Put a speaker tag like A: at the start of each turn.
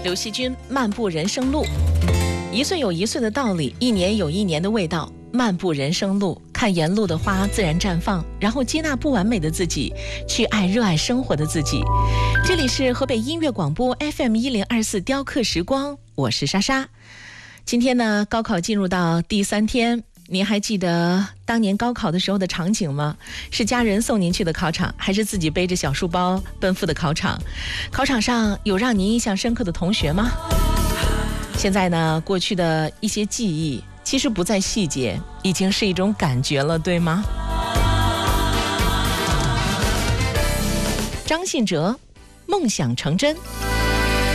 A: 刘惜君漫步人生路，一岁有一岁的道理，一年有一年的味道。漫步人生路，看沿路的花自然绽放，然后接纳不完美的自己，去爱热爱生活的自己。这里是河北音乐广播 FM1024 雕刻时光，我是莎莎。今天呢，高考进入到第3天，您还记得当年高考的时候的场景吗？是家人送您去的考场，还是自己背着小书包奔赴的考场？考场上有让您印象深刻的同学吗？现在呢，过去的一些记忆其实不在细节，已经是一种感觉了，对吗？张信哲，梦想成真。